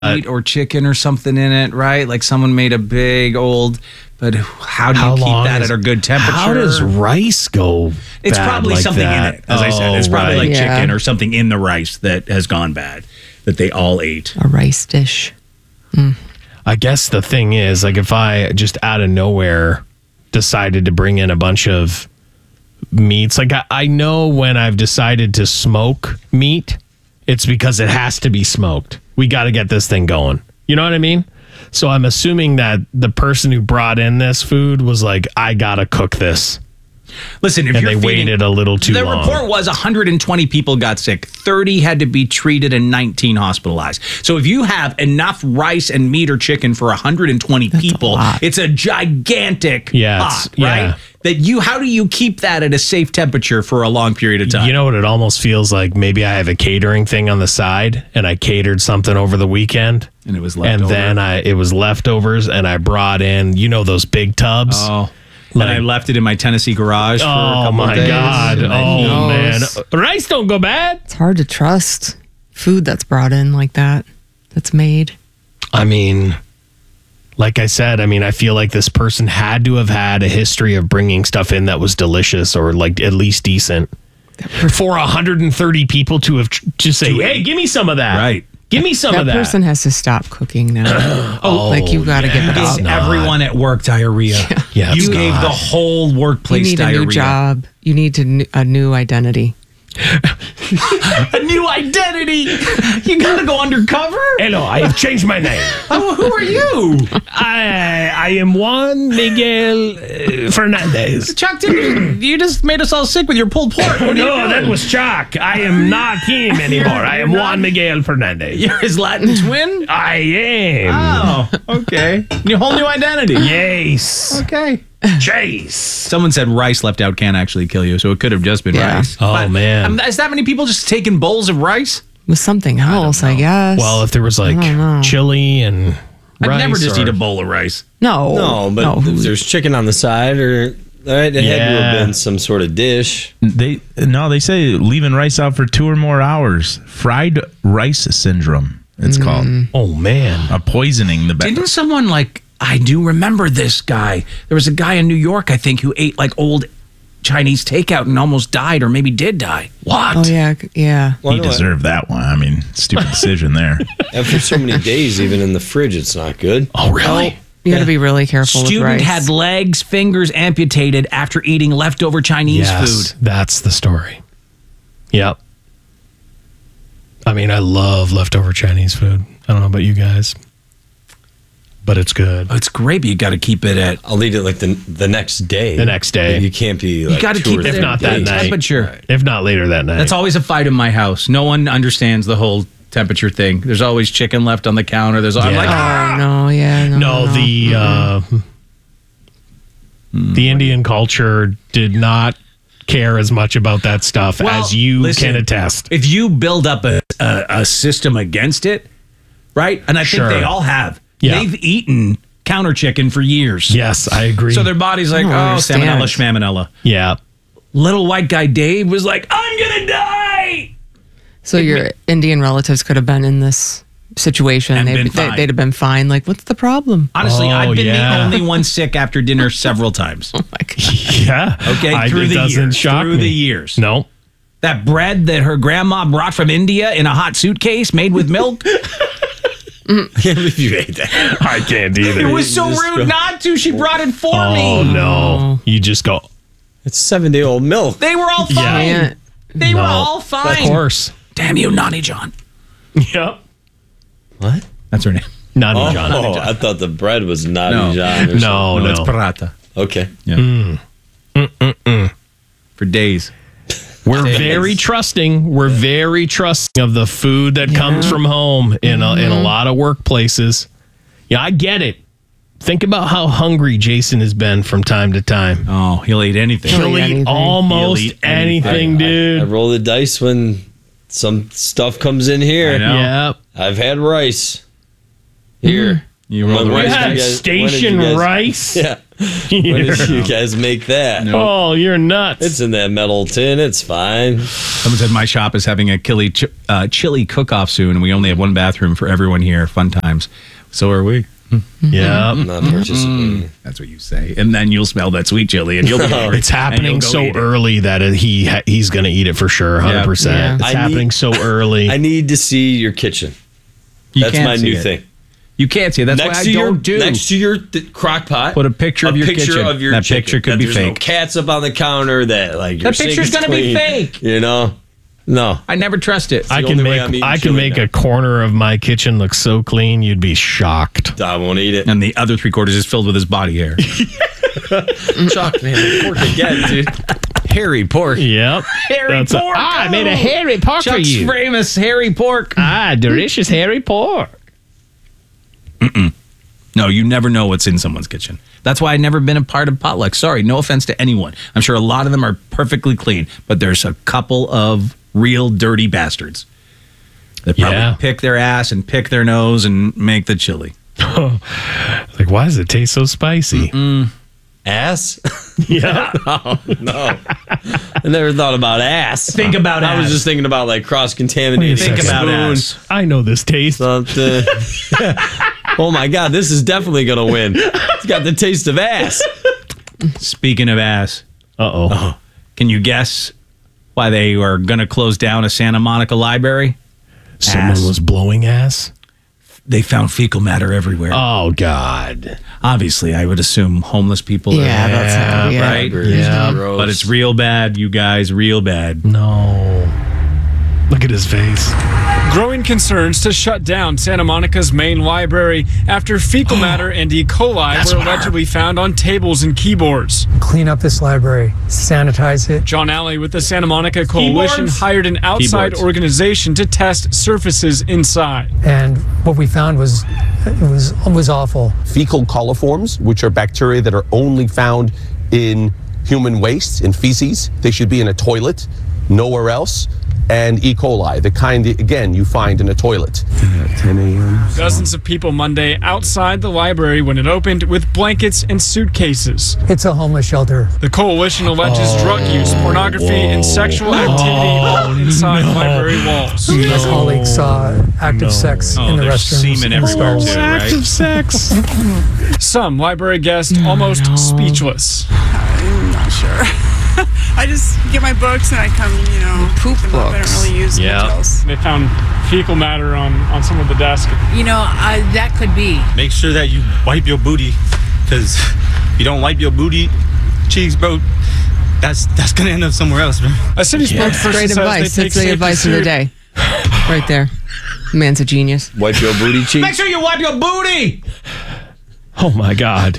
meat or chicken or something in it, right? Like someone made a big old, but how do you keep that at a good temperature? How does rice go It's bad probably like something that? in it. As I said, it's probably like Yeah. chicken or something in the rice that has gone bad that they all ate. A rice dish. I guess the thing is, like, if I just out of nowhere decided to bring in a bunch of meats, like I know when I've decided to smoke meat, it's because it has to be smoked. We got to get this thing going. You know what I mean? So I'm assuming that the person who brought in this food was like, I got to cook this. Listen, if And you're they feeding, waited a little too the long. report was 120 people got sick, 30 had to be treated, and 19 hospitalized. So if you have enough rice and meat or chicken for 120 people, it's a gigantic pot, right? How do you keep that at a safe temperature for a long period of time? You know what it almost feels like? Maybe I have a catering thing on the side and I catered something over the weekend. And it was And then it was leftovers and I brought in, those big tubs. Oh. And I left it in my Tennessee garage for a couple Oh my of days. God. And Oh man. knows? Rice don't go bad. It's hard to trust food that's brought in like that, that's made. I mean, like I said, I feel like this person had to have had a history of bringing stuff in that was delicious or like at least decent. For 130 people to have just say, hey, give me some of that. Right. Give me some of That that. person has to stop cooking now. Like you got to get You out. gave everyone at work diarrhea. Yeah, you it's gave not. the whole You workplace need diarrhea. a new job. You need a new identity. A new identity. You gotta go undercover. Hello, I have changed my name. Oh, who are you? I am Juan Miguel Fernandez. Chuck, you just made us all sick with your pulled pork. What are you No, doing? that was Chuck. I am not him anymore. I am Juan Miguel Fernandez. You're his Latin twin? I am. Oh, okay. Your whole new identity. Yes. Okay. Chase. Someone said rice left out can actually kill you, so it could have just been Yeah. rice. Oh, man. Is that many people just taking bowls of rice? With something else, I guess. Well, if there was like don't know. chili and I'd rice never just or- eat a bowl of rice. no, but if there's chicken on the side, or it had to Yeah. have been some sort of dish. They say leaving rice out for 2 or more hours. Fried rice syndrome, it's called. Oh, man. A poisoning the Didn't someone I do remember this guy. There was a guy in New York, I think, who ate old Chinese takeout and almost died, or maybe did die. What? Oh yeah. Well, He no, deserved that one. I mean, stupid decision there. after so many days, even in the fridge, it's not good. Oh, really? You got to be really careful with Student rice. had legs, fingers amputated after eating leftover Chinese Yes, food. that's the story. Yep. I love leftover Chinese food. I don't know about you guys, but it's good. Oh, it's great, but you got to keep it at. I'll eat it the next day. The next day. You can't be like You got to 2 keep or it if 3 not that days. night. temperature. If not later that night. That's always a fight in my house. No one understands the whole temperature thing. There's always chicken left on the counter. I'm like, Oh no, yeah, No, the Indian culture did not care as much about that stuff Well, as you listen, can attest. if you build up a system against it, right? And I think Sure. they all have. Yeah. They've eaten counter chicken for years. Yes, I agree. So their body's like, I don't oh, understand. salmonella, schmamonella. yeah. Little white guy Dave was like, I'm going to die. So your Indian relatives could have been in this situation. And They'd, been they, fine. they'd have been fine. Like, what's the problem? Honestly, Oh, I've been yeah. the only one sick after dinner several times. Yeah. Okay, through it the doesn't years. shock Through me. the years. No. That bread that her grandma brought from India in a hot suitcase made with milk. I can't believe you ate that. I can't either. It was so rude not to. She brought it for Oh, me. no. You just go, It's 7-day-old milk. They were all fine. Yeah. They were No. all fine. of course. Damn you, Nani John. Yep. What? That's her name. Not Oh, John. I thought the bread was not No. John. Or No, no. It's Parata. Okay. For days. We're very trusting. We're very trusting of the food that comes from home in a lot of workplaces. Yeah, I get it. Think about how hungry Jason has been from time to time. Oh, he'll eat anything. He'll He'll eat eat anything. almost He'll eat anything, I dude. roll the dice when some stuff comes in here. I know. Yep. I've had rice. Here. You roll the When rice. did you guys- Station when did you guys- rice? Yeah. When did you guys make that? Oh, you're nuts. It's in that metal tin. It's fine. Someone said my shop is having a chili cook-off soon, and we only have one bathroom for everyone here. Fun times. So are we. yeah. I'm not participating. That's what you say. And then you'll smell that sweet chili, and you'll be hungry. It's happening and you'll go so eat it. early that he's going to eat it for sure, 100%. Yeah. It's happening so early. I need to see your kitchen. You That's can't my see new it. thing. You can't see it. That's why I don't do. Next to your crock pot, Put a picture of your kitchen. Of your That chicken, picture could that be there's fake. No cats up on the counter. That like your That picture's sink's gonna be clean, fake. You know, no. I never trust it. I the can only way I'm make eating chili now. a corner of my kitchen look so clean you'd be shocked. I won't eat it. And the other 3/4 is filled with his body hair. Shocked, man. Pork again, dude. Hairy pork. Yep. Hairy pork. I made a hairy pork for Chuck's you. famous hairy pork. Delicious hairy pork. No, you never know what's in someone's kitchen. That's why I've never been a part of potluck. Sorry, no offense to anyone. I'm sure a lot of them are perfectly clean, but there's a couple of real dirty bastards that probably pick their ass and pick their nose and make the chili. Like, why does it taste so spicy? Ass? Yeah. No. I never thought about ass. Think about I was ass. just thinking about like cross-contaminated Think about spoon, ass. I know this taste. something. Oh my God, this is definitely going to win. It's got the taste of ass. Speaking of ass, Uh-oh. can you guess why they are going to close down a Santa Monica library? Someone Ass. was blowing ass? They found fecal matter everywhere. Oh, God. Obviously, I would assume homeless people Yeah, are that's how, yeah. right? Yeah. Gross. But it's real bad, you guys, real bad. No. Look at his face. Growing concerns to shut down Santa Monica's main library after fecal matter and E. coli were allegedly found on tables and keyboards. Clean up this library, sanitize it. John Alley with the Santa Monica Coalition Keyboards? hired an outside Keyboards. organization to test surfaces inside. And what we found was it was awful. Fecal coliforms, which are bacteria that are only found in human waste, in feces. They should be in a toilet, nowhere else. And E. coli, the kind, again, you find in a toilet. 10 a.m. Dozens of people Monday outside the library when it opened with blankets and suitcases. It's a homeless shelter. The coalition alleges drug use, pornography, and sexual activity inside library walls. My colleagues saw active sex Oh, in the there's restrooms. semen and everywhere, stalls. too, right? sex. Some library guests almost speechless. I'm not sure. I just get my books and I come, Poop I don't books. really use Yeah. much else. They found fecal matter on some of the desks. That could be. Make sure that you wipe your booty, because if you don't wipe your booty cheeks, bro, that's gonna end up somewhere else, bro. A city spokesperson Great says advice. they take That's the safety advice of the day. Right there. Man's a genius. Wipe your booty cheeks. Make sure you wipe your booty. Oh, my God.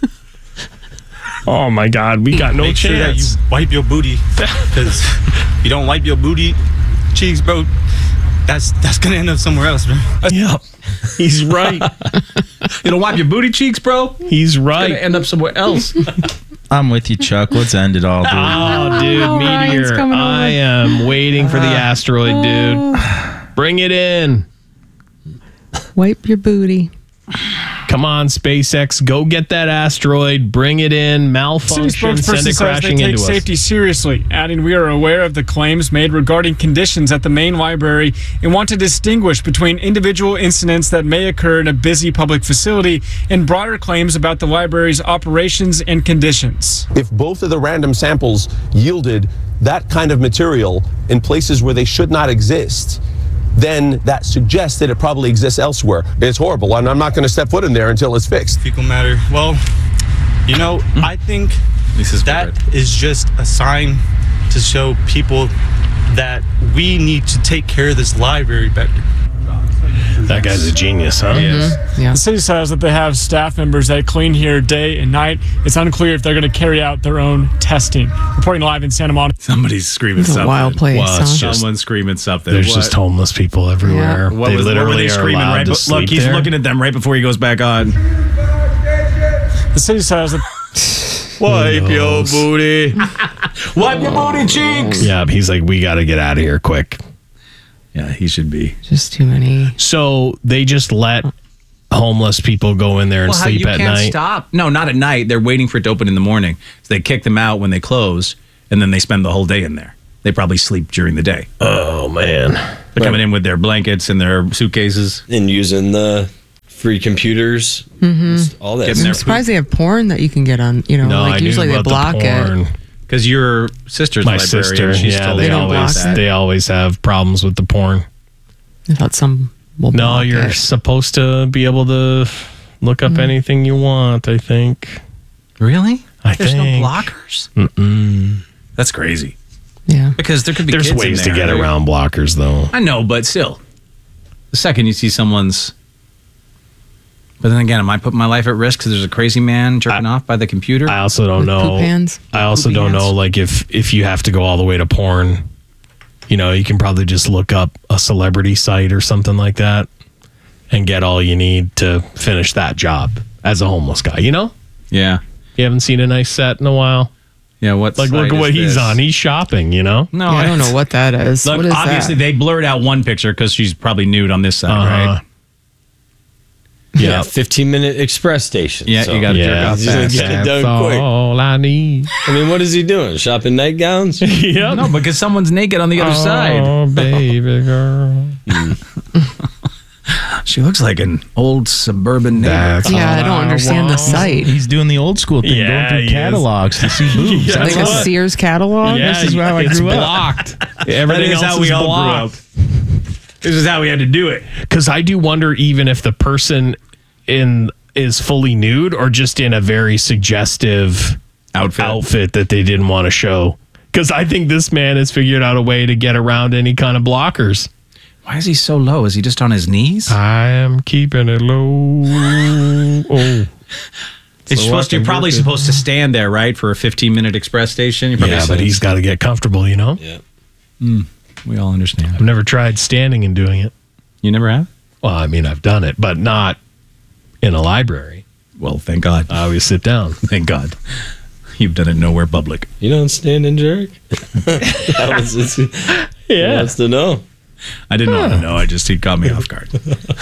Oh, my God. We got no Make sure that you chance. wipe your booty, because if you don't wipe your booty cheeks, bro, that's gonna end up somewhere else, bro. Yep. He's right. You don't wipe your booty cheeks, bro? He's Gonna right. end up somewhere else. I'm with you, Chuck. Let's end it all, dude. Oh, dude, Ryan's meteor. coming over. I am waiting for the asteroid, dude. Bring it in. Wipe your booty. Come on, SpaceX. Go get that asteroid. Bring it in. City Malfunction. Send spokesperson it says they crashing take into us. safety seriously, adding, "We are aware of the claims made regarding conditions at the main library and want to distinguish between individual incidents that may occur in a busy public facility and broader claims about the library's operations and conditions." If both of the random samples yielded that kind of material in places where they should not exist, then that suggests that it probably exists elsewhere. It's horrible, and I'm not going to step foot in there until it's fixed. Fecal matter. Well, I think Lisa's that favorite. is just a sign to show people that we need to take care of this library better. That guy's a genius, huh? Yeah. The city says that they have staff members that clean here day and night. It's unclear if they're going to carry out their own testing. Reporting live in Santa Monica. Somebody's screaming It's a something. wild place, Well, it's huh? just- Someone's screaming something. There's What? just homeless people everywhere. Yeah. What They was, what were literally they are screaming allowed right? to Look, sleep he's there. looking at them right before he goes back on. The city says that Wipe your booty. Wipe your booty cheeks. Yeah, he's like, we got to get out of here quick. Yeah, he should be. Just too many. So they just let homeless people go in there and sleep at night. You can't stop. No, not at night. They're waiting for it to open in the morning. So they kick them out when they close, and then they spend the whole day in there. They probably sleep during the day. Oh, man. They're coming in with their blankets and their suitcases. And using the free computers, all that. I'm surprised they have porn that you can get on, you know, No, I knew usually they about the block porn. it. Because your sister's My librarian, sister, she's yeah, told they me don't always have problems with the porn. I thought some will No, block you're it. supposed to be able to look up anything you want, I think. Really? I There's think. no blockers? That's crazy. Yeah. Because there could be There's kids ways in to there. get around blockers, though. I know, but still. The second you see someone's... But then again, am I putting my life at risk because there's a crazy man jerking off by the computer? I also don't With know. poop hands? I also Poopy don't hands? know, like, if you have to go all the way to porn, you know, you can probably just look up a celebrity site or something like that and get all you need to finish that job as a homeless guy, you know? Yeah. You haven't seen a nice set in a while? Yeah, what Like, look site at what is he's this? on. He's shopping, you know? No, Yeah, I don't know what that is. Look, what is obviously that? they blurred out one picture because she's probably nude on this side, right? Yeah, 15-minute express station. Yeah, you gotta jerk off He's gonna fast. get it That's done quick. all I need. I mean, what is he doing? Shopping nightgowns? Yep. No, because someone's naked on the other side. Oh, baby girl. She looks like an old suburban neighbor. That's Yeah, I all don't understand the site. He's doing the old school thing, Yeah, going through he is. catalogs to see boobs. Yeah, That's Like a what- Sears catalog? Yeah, This is how I it's grew up. blocked. That Everything is else how we is all grew up. blocked. This is how we had to do it. Because I do wonder even if the person is fully nude or just in a very suggestive outfit that they didn't want to show. Because I think this man has figured out a way to get around any kind of blockers. Why is he so low? Is he just on his knees? I am keeping it low. Oh. You're probably supposed to stand there, right, for a 15-minute express station. Yeah, but he's got to get comfortable, you know? Yeah. We all understand. I've never tried standing and doing it. You never have? Well, I mean, I've done it, but not in a library. Well, thank God. I always sit down. Thank God. You've done it nowhere public. You don't stand and jerk? That was just, Yeah. He wants to know. I didn't want to know. He caught me off guard.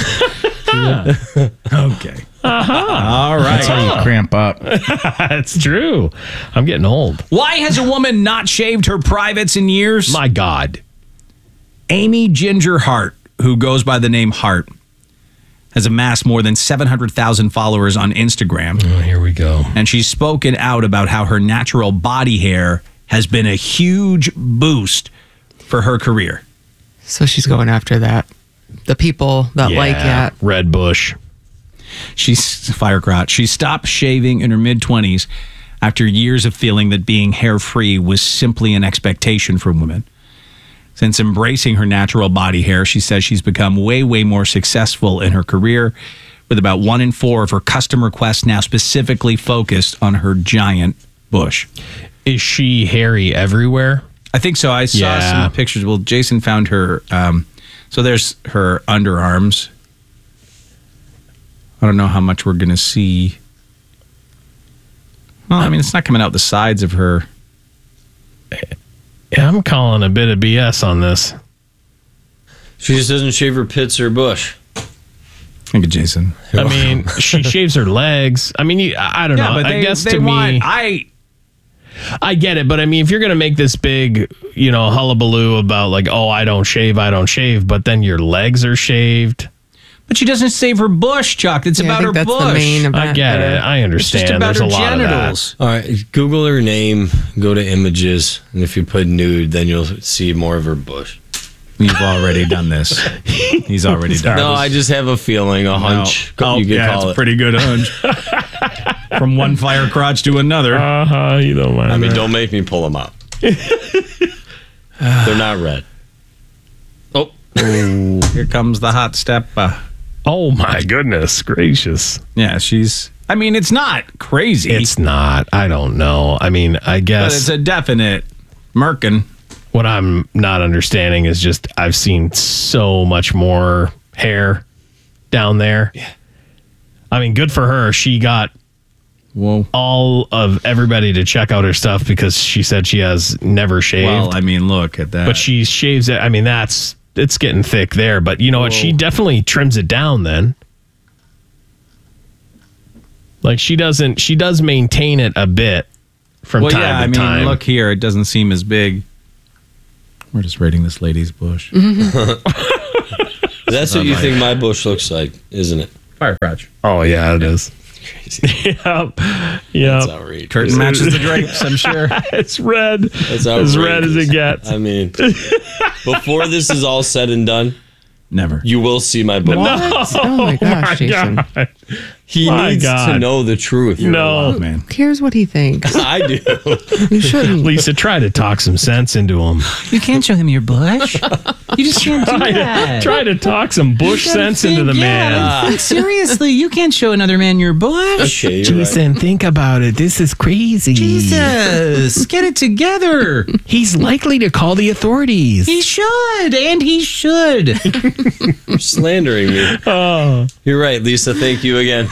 Okay. All right. That's how you cramp up. That's true. I'm getting old. Why has a woman not shaved her privates in years? My God. Amy Ginger Hart, who goes by the name Hart, has amassed more than 700,000 followers on Instagram. Oh, here we go. And she's spoken out about how her natural body hair has been a huge boost for her career. So she's going after that. The people that like it. Red Bush. She's firecrotch. She stopped shaving in her mid-20s after years of feeling that being hair-free was simply an expectation for women. Since embracing her natural body hair, she says she's become way, way more successful in her career, with about 1 in 4 of her custom requests now specifically focused on her giant bush. Is she hairy everywhere? I think so. I saw some pictures. Well, Jason found her. So there's her underarms. I don't know how much we're going to see. Well, I mean, it's not coming out the sides of her. Yeah, I'm calling a bit of BS on this. She just doesn't shave her pits or bush. Thank you, Jason. I mean, she shaves her legs. I mean, I don't know. But I guess they to want, me, I get it. But I mean, if you're going to make this big, hullabaloo about like, oh, I don't shave, but then your legs are shaved. But she doesn't save her bush, Chuck. It's about her that's bush. the main event. I get it. I understand. It's just about There's her a lot genitals. All right, Google her name, go to images, and if you put nude, then you'll see more of her bush. You've already done this. He's already done No, this. I just have a feeling, a hunch. You could call it's it. a pretty good hunch. From one fire crotch to another. You don't mind. I mean, don't make me pull them out. They're not red. Oh, Here comes the hot step. Oh my goodness gracious! Yeah, I mean, it's not crazy. It's not. I don't know. I mean, I but guess it's a definite merkin. what I'm not understanding is just I've seen so much more hair down there. Yeah. I mean, good for her. She got all of everybody to check out her stuff because she said she has never shaved. Well, I mean, look at that. But she shaves it. I mean, it's getting thick there. But you know what? She definitely trims it down then. Like she does maintain it a bit from time to time. Look here, it doesn't seem as big. We're just rating this lady's bush. That's what you think my bush looks like, isn't it? Fire crotch. Oh yeah, it is. Crazy. Yep. That's outrageous. Curtain matches the drapes, I'm sure. It's red. That's as red as it gets. I mean, before this is all said and done, never. You will see my bush. No. Oh my gosh, Jason. God. He needs to know the truth. No, man. Who cares what he thinks? I do. You shouldn't. Lisa, try to talk some sense into him. You can't show him your bush. You just can't do that. Try to talk some bush sense into the man. Seriously, you can't show another man your bush. Okay, you're Jason, think about it. This is crazy. Jesus, get it together. He's likely to call the authorities. He should, and he should. You're slandering me. Oh. You're right, Lisa. Thank you again.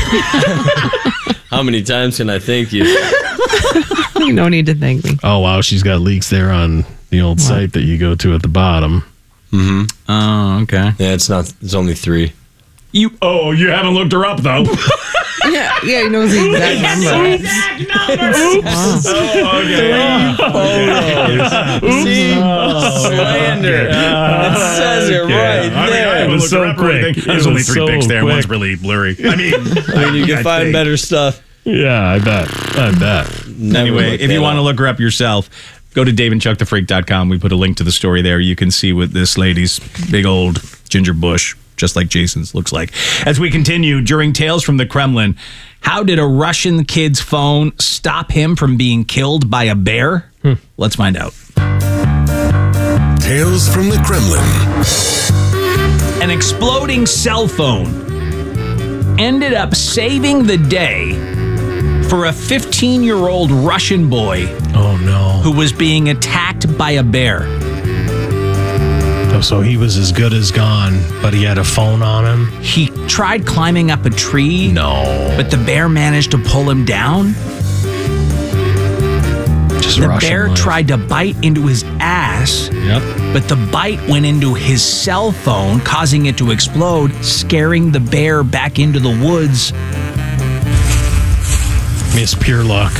How many times can I thank you? No need to thank me. Oh, wow. She's got leaks there on the old site that you go to at the bottom. Mm-hmm. Oh, okay. Yeah, it's only 3. You haven't looked her up, though. Yeah, he knows the exact number. Oops. Oh, okay. See? Slander. It says it right there. It was so quick. There's only 3 pics there. One's really blurry. I mean, you can find better stuff. Yeah, I bet. Anyway, if you want to look her up yourself, go to daveandchuckthefreak.com. We put a link to the story there. You can see what this lady's big old ginger bush, just like Jason's, looks like. As we continue, during Tales from the Kremlin, how did a Russian kid's phone stop him from being killed by a bear? Let's find out. Tales from the Kremlin. An exploding cell phone ended up saving the day for a 15-year-old Russian boy who was being attacked by a bear. Oh, so he was as good as gone, but he had a phone on him? He tried climbing up a tree. No. But the bear managed to pull him down. The bear tried to bite into his ass. Yep. But the bite went into his cell phone, causing it to explode, scaring the bear back into the woods. Miss Pure Luck.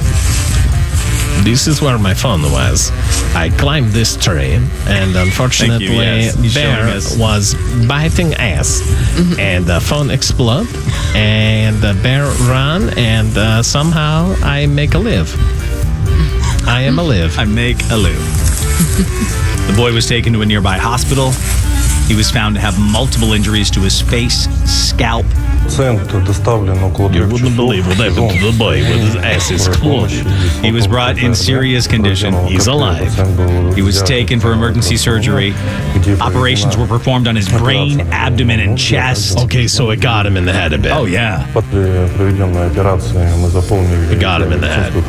This is where my phone was. I climbed this tree, and unfortunately, bear was biting ass, and the phone exploded, and the bear ran, and somehow I make a live. I am a live. I make a live. The boy was taken to a nearby hospital. He was found to have multiple injuries to his face, scalp. You wouldn't believe what happened to the boy with his ass exploded. He was brought in serious condition. He's alive. He was taken for emergency surgery. Operations were performed on his brain, abdomen, and chest. Okay, so it got him in the head a bit. Oh, yeah. It got him in the head.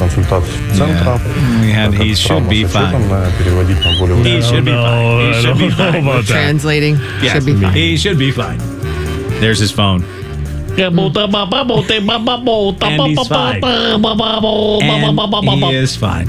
He should be fine. He should be fine. He should be fine. Translating. Yes, should be fine. He should be fine. There's his phone. And he's fine. And he is fine.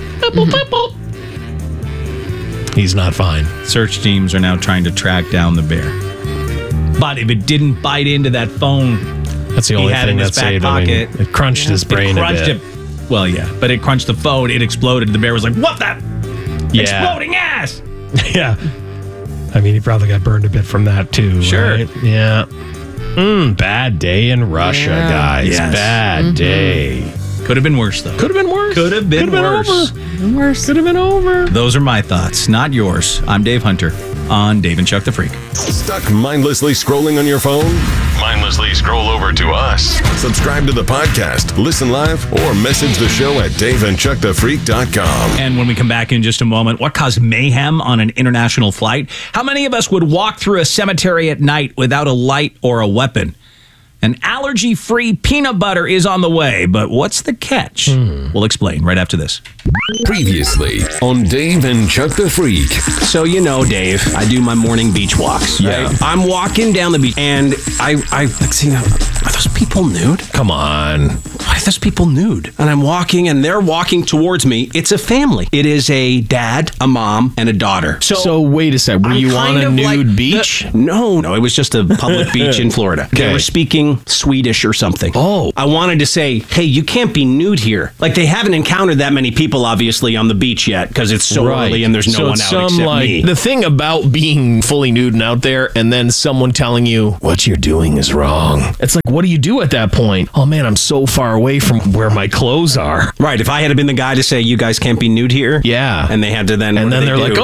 He's not fine. Search teams are now trying to track down the bear. But if it didn't bite into that phone, that's the only thing that saved him. It crunched his brain a bit. Well, yeah, but it crunched the phone. It exploded. The bear was like, "What the? Yeah. Exploding ass!" Yeah. I mean, he probably got burned a bit from that too. Sure. Right? Yeah. Bad day in Russia, guys. Yes. Bad day. Could have been worse, though. Could have been worse. Could have been worse. Could have been over. Those are my thoughts, not yours. I'm Dave Hunter on Dave and Chuck the Freak. Stuck mindlessly scrolling on your phone? Mindlessly scroll over to us. Subscribe to the podcast, listen live, or message the show at daveandchuckthefreak.com. And when we come back in just a moment, what caused mayhem on an international flight? How many of us would walk through a cemetery at night without a light or a weapon? An allergy-free peanut butter is on the way, but what's the catch? We'll explain right after this. Previously on Dave and Chuck the Freak. So you know, Dave, I do my morning beach walks. Yeah. Right? I'm walking down the beach, and I are those people nude? Come on. Why are those people nude? And I'm walking and they're walking towards me. It's a family. It is a dad, a mom, and a daughter. So wait a second. Were you on a nude beach? No, it was just a public beach in Florida. Okay. They were speaking Swedish or something. Oh. I wanted to say, hey, you can't be nude here. Like, they haven't encountered that many people, obviously, on the beach yet because it's so early and there's no one out except me. The thing about being fully nude and out there and then someone telling you what you're doing is wrong. It's like, what do you do at that point? Oh man, I'm so far away from where my clothes are. Right. If I had been the guy to say, you guys can't be nude here. Yeah. And they had to then. And then they're like,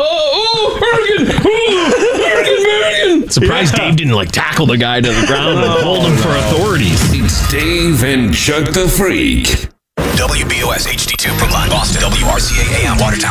Bergen. Surprised Dave didn't tackle the guy to the ground and hold him for authorities. It's Dave and Chuck the Freak. WBOS HD2 Brookline, Boston, WRCA AM Watertown.